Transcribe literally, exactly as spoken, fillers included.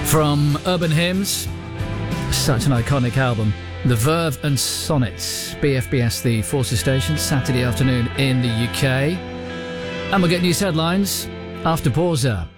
From Urban Hymns, such an iconic album. The Verve and Sonnets, B F B S, the Forces Station, Saturday afternoon in the U K. And we'll get news headlines after Borza.